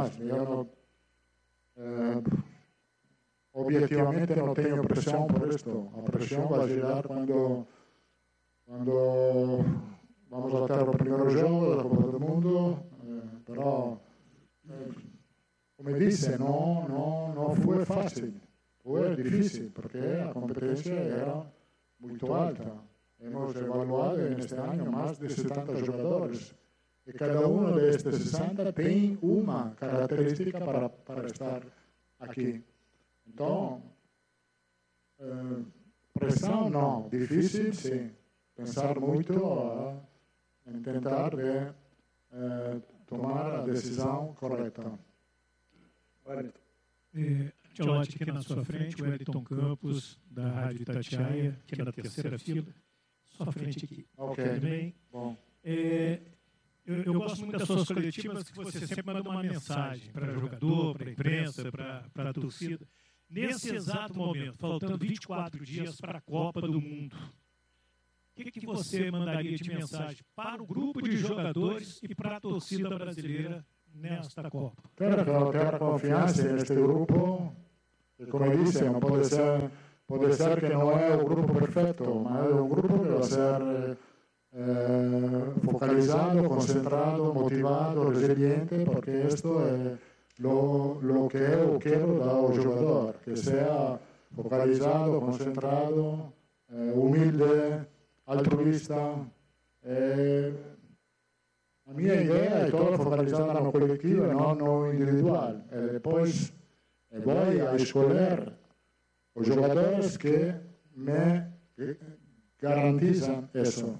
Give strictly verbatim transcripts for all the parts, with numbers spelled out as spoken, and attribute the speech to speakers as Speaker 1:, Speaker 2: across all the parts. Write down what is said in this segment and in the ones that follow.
Speaker 1: más. Yo no, eh, objetivamente no tengo presión por esto. La presión va a llegar cuando, cuando vamos a tener el primer juego de la Copa del Mundo, eh, pero, eh, como dice, no, no, no fue fácil, fue difícil, porque la competencia era muy alta. Hemos evaluado en este año más de setenta jugadores. Y cada uno de estos sesenta tiene una característica para, para estar aquí. Entonces, eh, presión no, difícil sí. Pensar mucho a intentar de eh, tomar a decisão correta.
Speaker 2: É, Ancelotti, aqui na sua frente, o Wellington Campos, da Rádio Itatiaia, aqui na terceira fila. Sua frente aqui.
Speaker 1: Ok,
Speaker 2: tudo bem?
Speaker 1: Bom.
Speaker 2: É, eu, eu gosto muito das suas coletivas, que você sempre manda uma mensagem para jogador, para a imprensa, para a torcida. Nesse exato momento, faltando vinte e quatro dias para a Copa do Mundo, o que, que você mandaria de mensagem para o grupo de jogadores e para a torcida brasileira nesta Copa?
Speaker 1: Ter, ter confiança neste grupo, e como disse, não pode ser, pode ser que não é o grupo perfeito, mas é um grupo que vai ser eh, focalizado, concentrado, motivado, resiliente, porque isto é lo, lo que eu quero do jogador, que seja focalizado, concentrado, eh, humilde, altruista. Eh, a minha ideia é toda focalizada no coletivo e não no individual. E depois eh, vou a escolher os jogadores que me garantizam isso.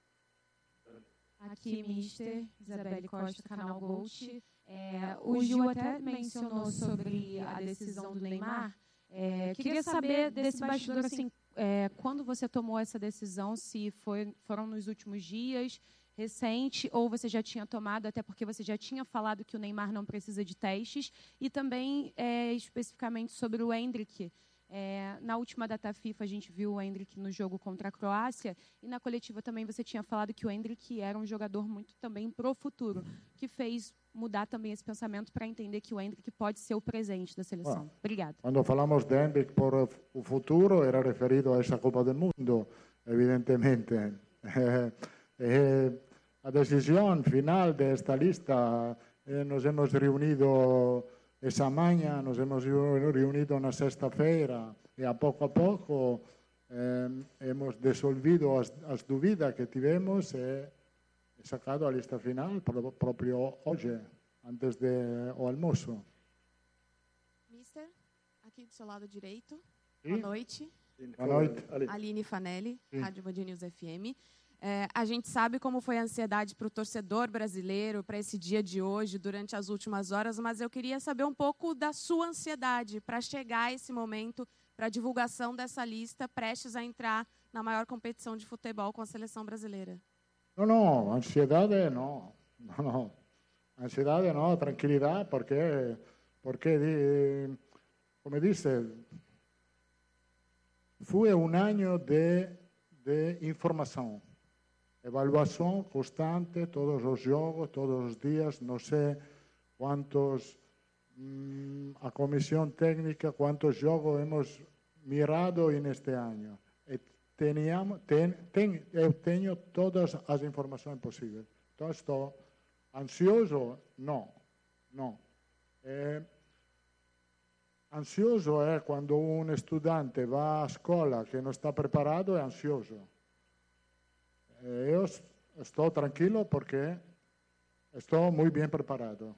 Speaker 3: Aqui, mister Isabelle Costa, canal Gold. É, o Gil até mencionou sobre a decisão do Neymar. É, queria saber desse bastidor, assim, é, quando você tomou essa decisão, se foi, foram nos últimos dias, recente, ou você já tinha tomado, até porque você já tinha falado que o Neymar não precisa de testes, e também é, especificamente sobre o Endrick. É, na última data FIFA, a gente viu o Endrick no jogo contra a Croácia, e na coletiva também você tinha falado que o Endrick era um jogador muito também pro futuro, que fez mudar também esse pensamento para entender que o Endrick pode ser o presente da seleção. Ah, Obrigada.
Speaker 1: Quando falamos de Endrick por o futuro, era referido a essa Copa do Mundo, evidentemente. Eh, eh, a decisão final desta lista, eh, nos hemos reunido essa manhã, nos hemos reunido na sexta-feira e a pouco a pouco eh, hemos dissolvido as, as dúvidas que tivemos e sacado a lista final próprio hoje, antes do almoço.
Speaker 4: Mister, aqui do seu lado direito,
Speaker 1: Sim?
Speaker 4: boa noite.
Speaker 1: Boa noite.
Speaker 4: Aline Fanelli,
Speaker 1: Sim.
Speaker 4: Rádio Band News F M. É, a gente sabe como foi a ansiedade para o torcedor brasileiro, para esse dia de hoje, durante as últimas horas, mas eu queria saber um pouco da sua ansiedade para chegar a esse momento, para a divulgação dessa lista, prestes a entrar na maior competição de futebol com a seleção brasileira.
Speaker 1: Não, não, ansiedade não. Não, não. Ansiedade não, tranquilidade, porque, porque como disse, foi um ano de, de informação. Evaluação constante, todos os jogos, todos os dias, não sei quantos, hum, a comissão técnica, quantos jogos hemos mirado neste ano. E teníamos, ten, ten, eu tenho todas as informações possíveis. Então, estou ansioso? Não, não. É, ansioso é quando um estudante vai à escola que não está preparado, é ansioso. Eu estou tranquilo porque estou muito bem preparado.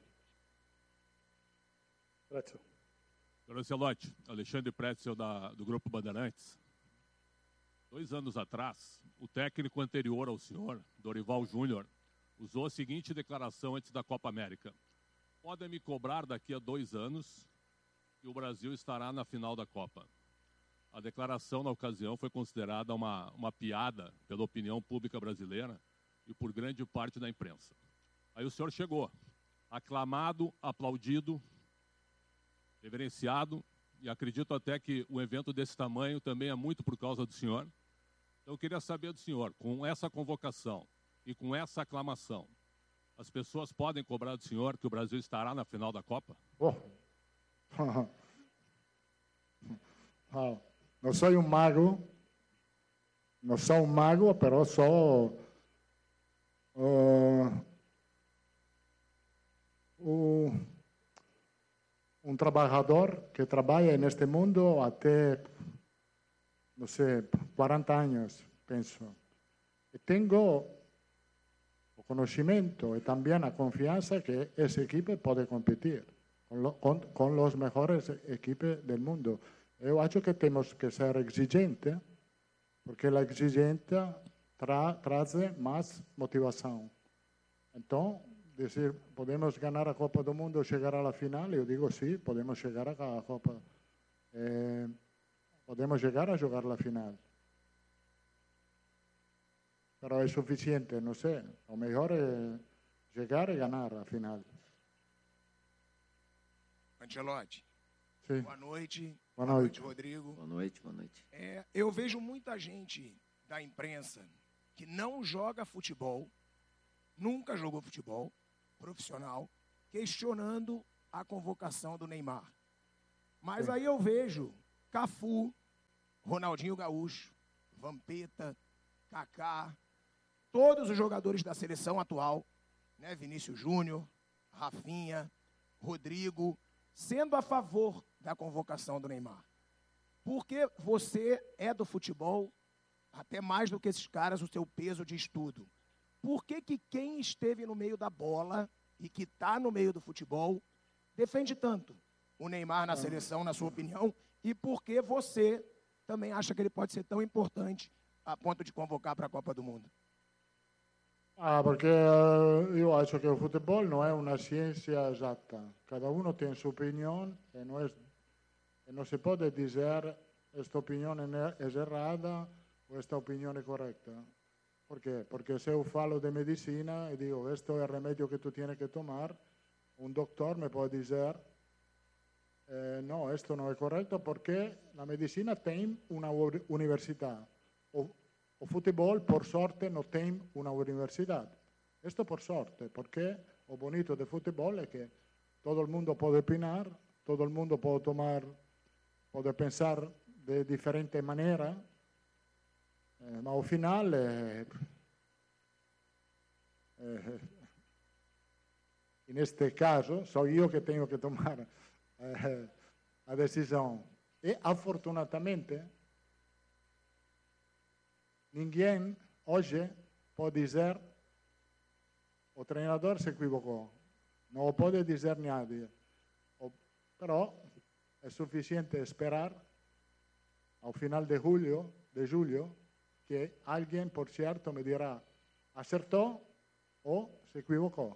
Speaker 5: Grazie.
Speaker 6: Senhor Ancelotti, Alexandre Pretzel da, do Grupo Bandeirantes. Dois anos atrás, o técnico anterior ao senhor, Dorival Júnior, usou a seguinte declaração antes da Copa América. Podem me cobrar daqui a dois anos e o Brasil estará na final da Copa. A declaração, na ocasião, foi considerada uma, uma piada pela opinião pública brasileira e por grande parte da imprensa. Aí o senhor chegou, aclamado, aplaudido, reverenciado, e acredito até que um evento desse tamanho também é muito por causa do senhor. Então, eu queria saber do senhor, com essa convocação e com essa aclamação, as pessoas podem cobrar do senhor que o Brasil estará na final da Copa?
Speaker 1: Oh. Oh. Não sou um mago, não sou um mago, però sou uh, um, um trabalhador que trabalha neste mundo até, não sei, quarenta anos, penso. E tenho o conhecimento e também a confiança que essa equipe pode competir com, lo, com, com os melhores equipes do mundo. Eu acho que temos que ser exigentes, porque a exigência tra, traz mais motivação. Então, dizer, podemos ganhar a Copa do Mundo, chegar à final, eu digo sim, podemos chegar à Copa. Eh, podemos chegar a jogar a final. Pero é suficiente, não sei. O melhor é chegar e ganhar a final.
Speaker 5: Ancelotti,
Speaker 1: Sim.
Speaker 5: boa noite.
Speaker 1: Boa
Speaker 5: Boa
Speaker 1: noite.
Speaker 5: noite, Rodrigo.
Speaker 7: Boa noite, boa noite.
Speaker 5: É, eu vejo muita gente da imprensa que não joga futebol, nunca jogou futebol profissional, questionando a convocação do Neymar. Mas
Speaker 1: Sim.
Speaker 5: aí eu vejo Cafu, Ronaldinho Gaúcho, Vampeta, Kaká, todos os jogadores da seleção atual, né, Vinícius Júnior, Rafinha, Rodrigo, sendo a favor da convocação do Neymar. Porque você é do futebol, até mais do que esses caras, o seu peso de estudo. Por que que quem esteve no meio da bola e que está no meio do futebol defende tanto o Neymar na seleção, na sua opinião? E por que você também acha que ele pode ser tão importante a ponto de convocar para a Copa do Mundo?
Speaker 1: Ah, porque uh, eu acho que o futebol não é uma ciência exata. Cada um tem sua opinião e não, é, e não se pode dizer esta opinião é errada ou esta opinião é correta. Por quê? Porque se eu falo de medicina e digo, este é o remédio que tu tens que tomar, um doutor me pode dizer, eh, não, isto não é correto porque a medicina tem uma universidade. O, o futebol, por sorte, não tem uma universidade. Isto por sorte, porque o bonito do futebol é que todo mundo pode opinar, todo mundo pode tomar, pode pensar de diferente maneira, eh, mas ao final é, é, neste caso sou eu que tenho que tomar eh, a decisão. E afortunadamente ninguém hoje pode dizer o treinador se equivocou. Não pode dizer ninguém. Però é suficiente esperar ao final de julho, de julho, que alguém, por certo, me dirá acertou ou se equivocou.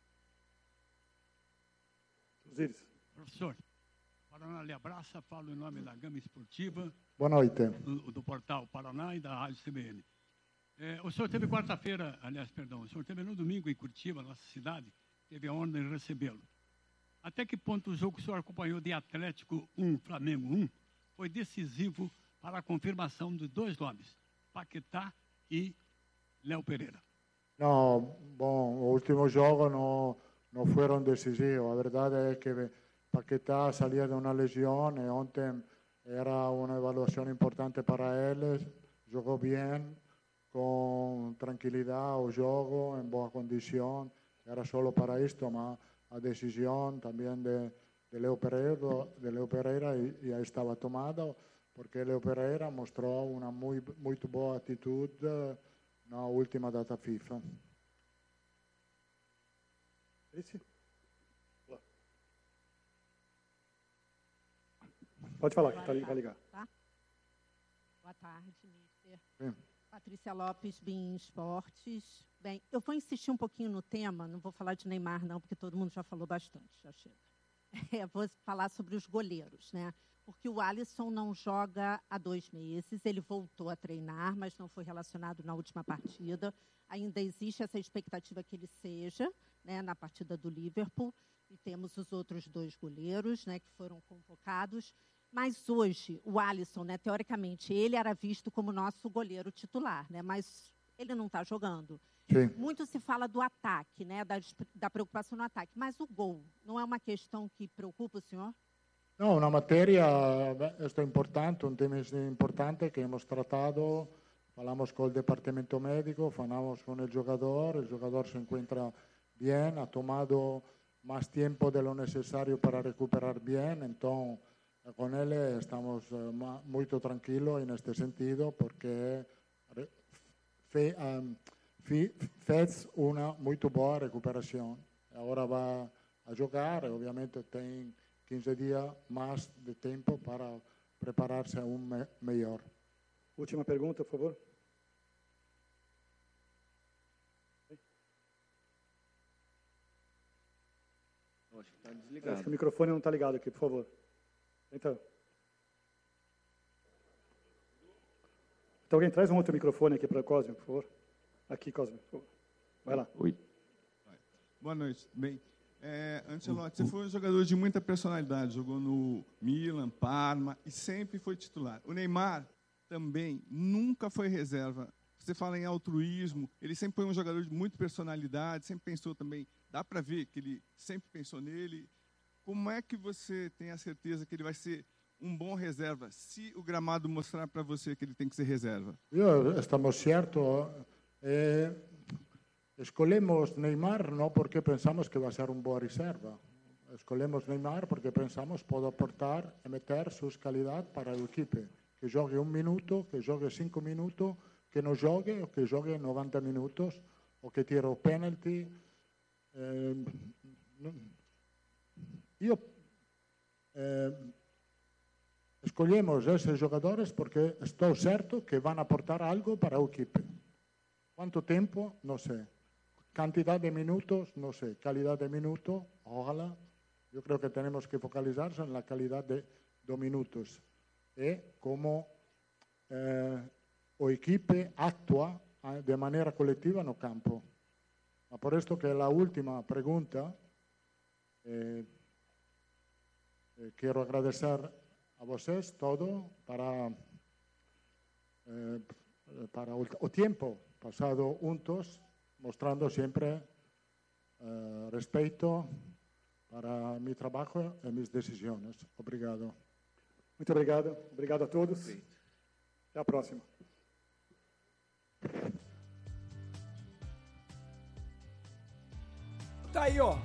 Speaker 8: Osiris. Professor, Paraná lhe abraça, falo em nome da Gama Esportiva.
Speaker 1: Boa noite.
Speaker 8: Do, do portal Paraná e da Rádio C B N. É, o senhor teve quarta-feira, aliás, perdão, o senhor teve no domingo em Curitiba, nossa cidade, teve a honra de recebê-lo. Até que ponto o jogo que o senhor acompanhou de Atlético um, Flamengo um, foi decisivo para a confirmação de dois nomes, Paquetá e Léo Pereira?
Speaker 1: Não, bom, o último jogo não, não foram decisivos. A verdade é que Paquetá saía de uma lesão e ontem era uma avaliação importante para ele. Jogou bem, com tranquilidade o jogo, em boa condição. Era só para isto, mas a decisão também de, de Léo Pereira, de Léo Pereira já estava tomada, porque Léo Pereira mostrou uma muito, muito boa atitude na última data FIFA.
Speaker 9: Esse? Pode falar, que tá, vai ligar.
Speaker 10: Tá? Boa tarde, mister.
Speaker 1: Sim.
Speaker 10: Patrícia Lopes, Bim Esportes. Bem, eu vou insistir um pouquinho no tema, não vou falar de Neymar não, porque todo mundo já falou bastante, já chega. É, vou falar sobre os goleiros, né? Porque o Alisson não joga há dois meses, ele voltou a treinar, mas não foi relacionado na última partida. Ainda existe essa expectativa que ele seja, né, na partida do Liverpool. E temos os outros dois goleiros, né, que foram convocados. Mas hoje, o Alisson, né, teoricamente, ele era visto como nosso goleiro titular, né, mas ele não está jogando.
Speaker 1: Sim.
Speaker 10: Muito se fala do ataque, né? Da, da preocupação no ataque, mas o gol não é uma questão que preocupa o senhor?
Speaker 1: No, una materia, esto es importante, un tema importante que hemos tratado, hablamos con el departamento médico, hablamos con el jugador, el jugador se encuentra bien, ha tomado más tiempo de lo necesario para recuperar bien, entonces con él estamos muy tranquilos en este sentido porque fe, um, fe, fez una muy buena recuperación. Ahora va a jugar, obviamente tiene quinze días más de tiempo para prepararse aún me mejor.
Speaker 9: Última pergunta, por favor.
Speaker 7: Acho que está desligado.
Speaker 9: Acho que o microfone não está ligado aqui, por favor. Então. Então alguém traz um outro microfone aqui para o Cosme, por favor. Aqui, Cosme. Vai lá.
Speaker 7: Oi.
Speaker 11: Boa noite. Bem, é, Ancelotti, você foi um jogador de muita personalidade, jogou no Milan, Parma e sempre foi titular. O Neymar também nunca foi reserva. Você fala em altruísmo, ele sempre foi um jogador de muita personalidade, sempre pensou também, dá para ver que ele sempre pensou nele. Como é que você tem a certeza que ele vai ser um bom reserva, se o gramado mostrar para você que ele tem que ser reserva?
Speaker 1: Yo, estamos ciertos. Eh, escolhemos Neymar no porque pensamos que va a ser un boa reserva. Escolhemos Neymar porque pensamos que pode aportar e meter suas qualidades para o equipe. Que jogue um minuto, que jogue cinco minutos, que não jogue, ou que jogue noventa minutos, ou que tire o penalty. Eh, io eh, escolhemos esses jogadores porque estou certo que vão aportar algo para o equipe. Quanto tempo? Não sei. Cantidad de minutos? No sé. Calidad de minutos? Ojalá. Yo creo que tenemos que focalizarse en la calidad de, de minutos y cómo eh, o equipo actúa de manera colectiva no campo. Ma por esto que la última pregunta, eh, eh, quiero agradecer a vosotros todo para, eh, para o, o tiempo pasado juntos, mostrando siempre uh, respeito para mi trabajo e mis decisiones. Obrigado.
Speaker 9: Muito obrigado. Obrigado a todos. Perfeito. Até a próxima.
Speaker 12: Tá aí, ó.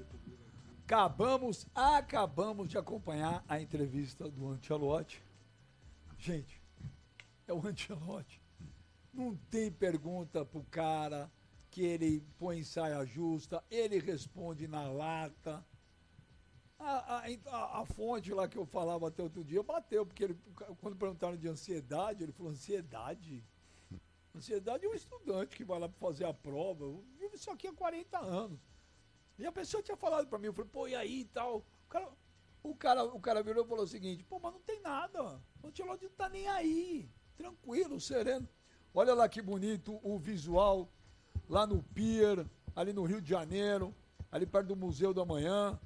Speaker 12: Acabamos, acabamos de acompanhar a entrevista do Ancelotti. Gente, é o Ancelotti. Não tem pergunta pro cara que ele põe em saia justa, ele responde na lata. A, a, a, a fonte lá que eu falava até outro dia bateu, porque ele, quando perguntaram de ansiedade, ele falou, ansiedade? Ansiedade é um estudante que vai lá para fazer a prova, eu vivo isso aqui há quarenta anos. E a pessoa tinha falado para mim, eu falei, pô, e aí e tal? O cara, o, cara, o cara virou e falou o seguinte, pô, mas não tem nada, o Ancelotti não tá nem aí, tranquilo, sereno. Olha lá que bonito o visual, lá no Pier, ali no Rio de Janeiro, ali perto do Museu do Amanhã.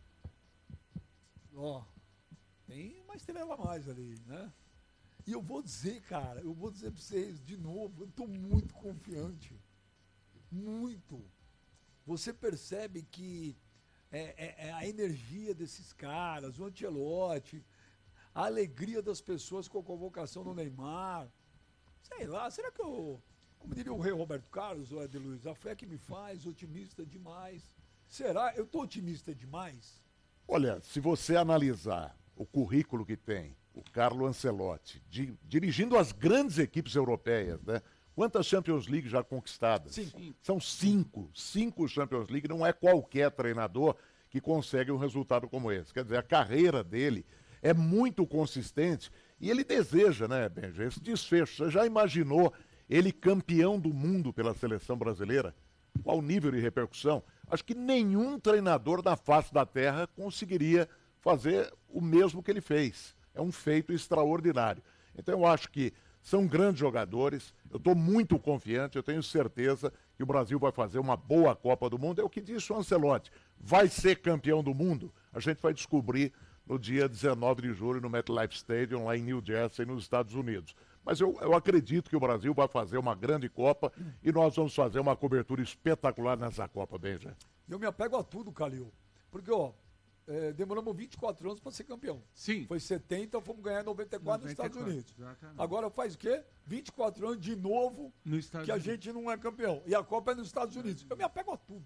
Speaker 12: Ó, tem uma estrela a mais ali, né? E eu vou dizer, cara, eu vou dizer para vocês de novo, eu estou muito confiante. Muito. Você percebe que é, é, é a energia desses caras, o Ancelotti, a alegria das pessoas com a convocação do Neymar. Sei lá, será que eu, como diria o rei Roberto Carlos, o Ed Luiz, a fé que me faz otimista demais. Será? Eu estou otimista demais?
Speaker 13: Olha, se você analisar o currículo que tem o Carlo Ancelotti, di, dirigindo as grandes equipes europeias, né? Quantas Champions League já conquistadas?
Speaker 12: Sim.
Speaker 13: São cinco. Cinco Champions League, não é qualquer treinador que consegue um resultado como esse. Quer dizer, a carreira dele é muito consistente e ele deseja, né, Benja, esse desfecho. Você já imaginou ele campeão do mundo pela seleção brasileira? Qual nível de repercussão? Acho que nenhum treinador da face da terra conseguiria fazer o mesmo que ele fez. É um feito extraordinário. Então eu acho que são grandes jogadores, eu estou muito confiante, eu tenho certeza que o Brasil vai fazer uma boa Copa do Mundo. É o que disse o Ancelotti. Vai ser campeão do mundo? A gente vai descobrir no dia dezenove de julho no MetLife Stadium, lá em New Jersey, nos Estados Unidos. Mas eu, eu acredito que o Brasil vai fazer uma grande Copa e nós vamos fazer uma cobertura espetacular nessa Copa, Benja.
Speaker 12: Eu me apego a tudo, Calil. Porque, ó, é, demoramos vinte e quatro anos para ser campeão.
Speaker 14: Sim.
Speaker 12: Foi setenta, fomos ganhar em noventa e quatro nos Estados Unidos.
Speaker 14: Exatamente.
Speaker 12: Agora faz o quê? vinte e quatro anos de novo que a gente não é campeão. E a Copa é nos Estados Unidos. Eu me apego a tudo.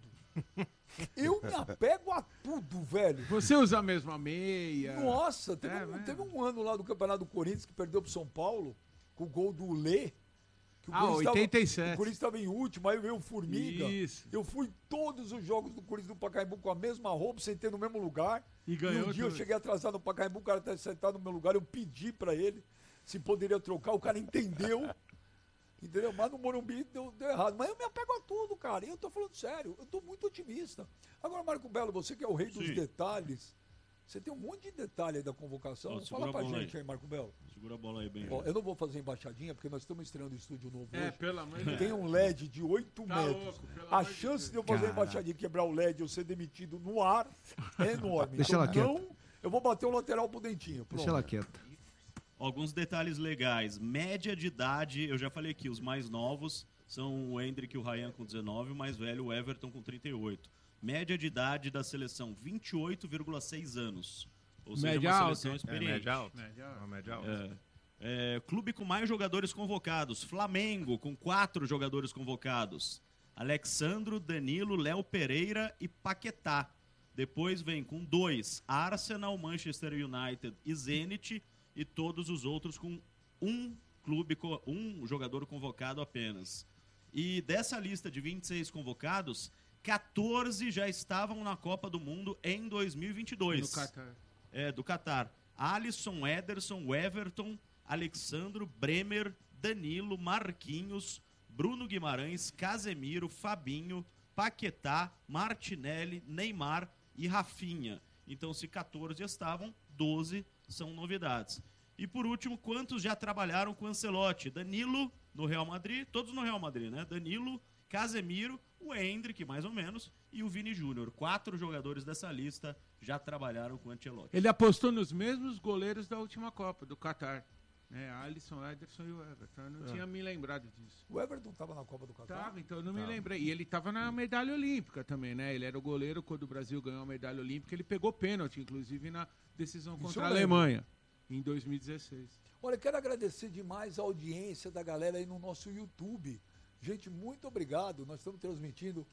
Speaker 12: Eu me apego a tudo, velho.
Speaker 14: Você usa a mesma meia.
Speaker 12: Nossa, teve,
Speaker 14: É,
Speaker 12: um,
Speaker 14: né?
Speaker 12: teve um ano lá do Campeonato do Corinthians que perdeu pro São Paulo, com o gol do Lê. Que o
Speaker 14: Ah,
Speaker 12: Corinthians tava-
Speaker 14: oitenta e sete.
Speaker 12: o Corinthians estava em último, aí veio o Formiga.
Speaker 14: Isso.
Speaker 12: Eu fui todos os jogos do Corinthians do Pacaembu com a mesma roupa, sentei no mesmo lugar.
Speaker 14: E ganhou
Speaker 12: um dia eu
Speaker 14: tudo.
Speaker 12: cheguei atrasado no Pacaembu, o cara estava sentado no meu lugar, eu pedi pra ele se poderia trocar, o cara entendeu. Entendeu? Mas no Morumbi deu, deu errado. Mas eu me apego a tudo, cara. E eu tô falando sério, eu tô muito otimista. Agora, Marco Belo, você que é o rei dos
Speaker 15: Sim.
Speaker 12: detalhes, você tem um monte de detalhe aí da convocação.
Speaker 15: Ó,
Speaker 12: Fala
Speaker 15: segura
Speaker 12: pra
Speaker 15: a bola
Speaker 12: gente
Speaker 15: aí.
Speaker 12: aí, Marco Belo.
Speaker 15: Segura a bola aí bem.
Speaker 12: Ó, eu não vou fazer embaixadinha, porque nós estamos estreando o estúdio novo
Speaker 14: É,
Speaker 12: hoje.
Speaker 14: pelo amor de Deus.
Speaker 12: Tem um L E D de oito
Speaker 14: Tá
Speaker 12: metros.
Speaker 14: louco, pelo
Speaker 12: A
Speaker 14: amor de
Speaker 12: chance
Speaker 14: Deus.
Speaker 12: de eu fazer
Speaker 14: Cara.
Speaker 12: embaixadinha e quebrar o L E D e eu ser demitido no ar é enorme.
Speaker 16: Deixa
Speaker 12: então,
Speaker 16: ela quieta.
Speaker 12: não, eu vou bater o lateral pro dentinho. Pronto.
Speaker 16: Deixa ela quieta.
Speaker 15: Alguns detalhes legais. Média de idade, eu já falei aqui, os mais novos são o Hendrick e o Ryan com dezenove, o mais velho o Everton com trinta e oito. Média de idade da seleção, vinte e oito vírgula seis anos. Ou seja,
Speaker 14: Média
Speaker 15: uma
Speaker 14: alta,
Speaker 15: seleção
Speaker 14: hein?
Speaker 15: experiente.
Speaker 14: É, média alta. Média alta. Uma média alta.
Speaker 15: É. É, clube com mais jogadores convocados. Flamengo, com quatro jogadores convocados. Alexandro, Danilo, Léo Pereira e Paquetá. Depois vem com dois, Arsenal, Manchester United e Zenit. E todos os outros com um clube, co- um jogador convocado apenas. E dessa lista de vinte e seis convocados, quatorze já estavam na Copa do Mundo em dois mil e vinte e dois.
Speaker 14: No Catar.
Speaker 15: É, do Catar. Alisson, Ederson, Everton, Alexandro, Bremer, Danilo, Marquinhos, Bruno Guimarães, Casemiro, Fabinho, Paquetá, Martinelli, Neymar e Rafinha. Então, se quatorze estavam, doze são novidades. E por último, quantos já trabalharam com Ancelotti? Danilo no Real Madrid, todos no Real Madrid, né? Danilo, Casemiro, o Hendrick, mais ou menos, e o Vini Júnior. Quatro jogadores dessa lista já trabalharam com Ancelotti.
Speaker 14: Ele apostou nos mesmos goleiros da última Copa, do Catar. Né? Alisson, Ederson e o Everton. Eu não
Speaker 12: É.
Speaker 14: tinha me lembrado disso.
Speaker 12: O Everton estava na Copa do Catar?
Speaker 14: Tava, então eu não me
Speaker 12: Tava.
Speaker 14: lembrei. E ele estava na medalha olímpica também, né? Ele era o goleiro quando o Brasil ganhou a medalha olímpica. Ele pegou pênalti, inclusive, na decisão
Speaker 12: Isso
Speaker 14: contra
Speaker 12: eu
Speaker 14: a
Speaker 12: lembro.
Speaker 14: Alemanha, em dois mil e dezesseis.
Speaker 12: Olha, quero agradecer demais a audiência da galera aí no nosso YouTube. Gente, muito obrigado. Nós estamos transmitindo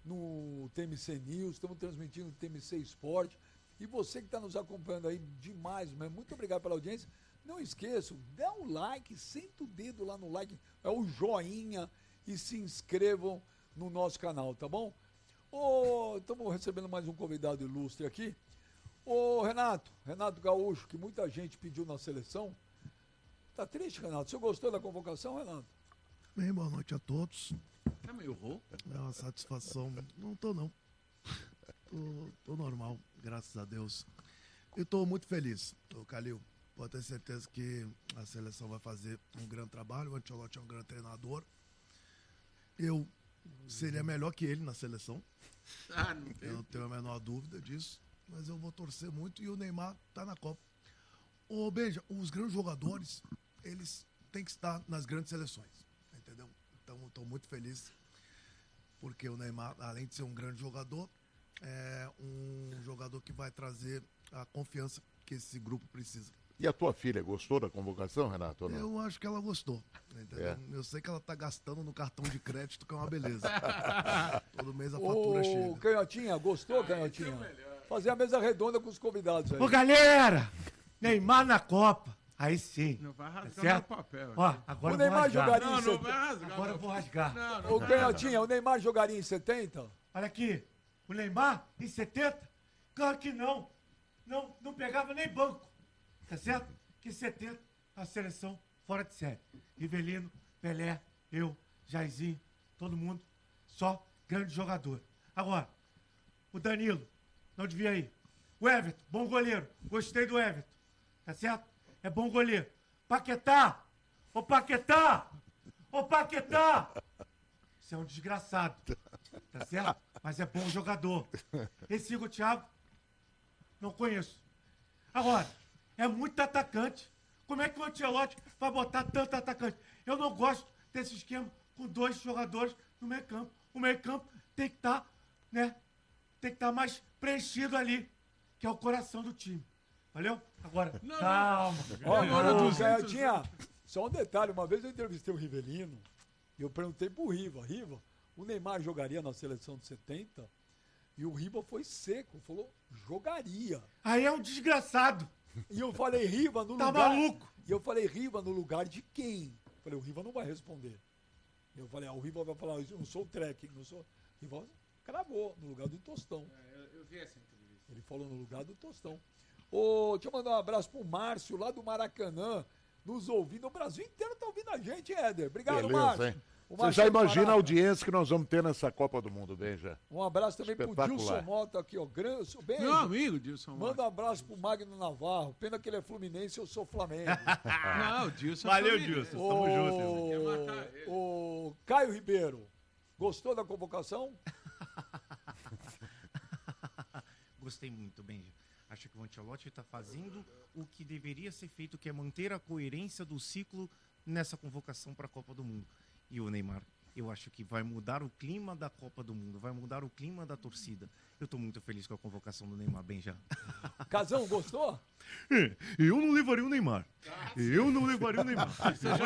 Speaker 12: no T M C News, estamos transmitindo no T M C Esporte. E você que está nos acompanhando aí demais, mas muito obrigado pela audiência. Não esqueçam, dá um like, senta o dedo lá no like, é o joinha e se inscrevam no nosso canal, tá bom? Ô, estamos recebendo mais um convidado ilustre aqui. Ô, Renato, Renato Gaúcho, que muita gente pediu na seleção. Tá triste, Renato? Você gostou da convocação, Renato?
Speaker 17: Bem, boa noite a todos.
Speaker 14: Tá meio rouco?
Speaker 17: É uma satisfação. Não tô, não. Tô, tô normal, graças a Deus. E tô muito feliz, ô Calil. Pode ter certeza que a seleção vai fazer um grande trabalho. O Ancelotti é um grande treinador. Eu seria melhor que ele na seleção.
Speaker 14: Ah, não
Speaker 17: Eu não tenho a menor dúvida disso. Mas eu vou torcer muito e o Neymar tá na Copa. Ô, Benja, os grandes jogadores, eles têm que estar nas grandes seleções. Entendeu? Então, eu tô muito feliz. Porque o Neymar, além de ser um grande jogador, é um jogador que vai trazer a confiança que esse grupo precisa.
Speaker 13: E a tua filha gostou da convocação, Renato? Ou não?
Speaker 17: Eu acho que ela gostou. Entendeu?
Speaker 13: É.
Speaker 17: Eu sei que ela tá gastando no cartão de crédito, que é uma beleza. Todo mês a fatura
Speaker 12: Ô,
Speaker 17: chega.
Speaker 12: Canhotinha, gostou, Canhotinha? Fazer a mesa redonda com os convidados aí.
Speaker 18: Ô, galera! Neymar na Copa. Aí sim.
Speaker 14: Não vai rasgar
Speaker 18: Tá certo?
Speaker 14: meu papel.
Speaker 18: Ó,
Speaker 14: aqui.
Speaker 18: agora
Speaker 12: O
Speaker 18: eu vou
Speaker 12: Neymar
Speaker 18: rasgar.
Speaker 12: jogaria
Speaker 14: Não,
Speaker 12: em
Speaker 14: não
Speaker 12: set-
Speaker 14: vai rasgar.
Speaker 18: Agora eu vou rasgar.
Speaker 14: Não, não
Speaker 12: Ô,
Speaker 14: vai
Speaker 12: Canhotinha, o Neymar jogaria em setenta?
Speaker 18: Olha aqui, o Neymar em setenta? Claro que não. Não, não pegava nem banco. Tá certo? Que em setenta a seleção fora de série. Rivelino, Pelé, eu, Jairzinho, todo mundo. Só grande jogador. Agora, o Danilo, não devia ir. O Everton, bom goleiro. Gostei do Everton. Tá certo? É bom goleiro. Paquetá! Ô Paquetá! Ô Paquetá! Você é um desgraçado. Tá certo? Mas é bom jogador. Esse Igor Thiago, não conheço. Agora, é muito atacante. Como é que o Ancelotti vai botar tanto atacante? Eu não gosto desse esquema com dois jogadores no meio campo. O meio campo tem que estar, né? Tem que estar mais preenchido ali, que é o coração do time. Valeu? Agora,
Speaker 12: Não,
Speaker 18: calma.
Speaker 12: Ó,
Speaker 18: Agora,
Speaker 12: ô,
Speaker 18: duzentos.
Speaker 12: Canhotinha, só um detalhe. Uma vez eu entrevistei o Rivelino e eu perguntei pro Riva, Riva, o Neymar jogaria na seleção de setenta? E o Riva foi seco, falou, jogaria.
Speaker 18: Aí é um desgraçado.
Speaker 12: E eu falei, Riva, no
Speaker 18: Tá
Speaker 12: lugar...
Speaker 18: maluco?
Speaker 12: E eu falei, Riva, no lugar de quem? Eu falei, o Riva não vai responder. Eu falei, ah, o Riva vai falar, eu não sou o Trek, não sou... O Riva cravou, no lugar do Tostão.
Speaker 14: É, eu, eu vi essa entrevista.
Speaker 12: Ele falou no lugar do Tostão. Ô, deixa eu mandar um abraço pro Márcio, lá do Maracanã, nos ouvindo. O Brasil inteiro tá ouvindo a gente, Éder. Obrigado,
Speaker 13: Beleza,
Speaker 12: Márcio.
Speaker 13: hein?
Speaker 12: O
Speaker 13: Você
Speaker 12: Márcio
Speaker 13: já
Speaker 12: do
Speaker 13: imagina a
Speaker 12: Maraca.
Speaker 13: audiência que nós vamos ter nessa Copa do Mundo, Benja.
Speaker 12: Um abraço também pro
Speaker 13: Espetacular.
Speaker 12: Dilson Mota aqui, ó. Grande, bem,
Speaker 14: Meu amigo, Dilson Mota.
Speaker 12: Manda um abraço pro Magno Navarro. Pena que ele é fluminense, eu sou Flamengo.
Speaker 14: Não, o Dilson é
Speaker 15: Valeu,
Speaker 14: Fluminense.
Speaker 15: Dilson. Tamo junto, irmão.
Speaker 14: Quer matar ele.
Speaker 12: O Caio Ribeiro, gostou da convocação?
Speaker 16: Gostei muito, Benja. Acho que o Ancelotti está fazendo o que deveria ser feito, que é manter a coerência do ciclo nessa convocação para a Copa do Mundo. E o Neymar, eu acho que vai mudar o clima da Copa do Mundo, vai mudar o clima da torcida. Eu estou muito feliz com a convocação do Neymar, Benja.
Speaker 12: Casão, gostou?
Speaker 19: É, eu não levaria o Neymar. Eu não levaria o Neymar.
Speaker 14: Você já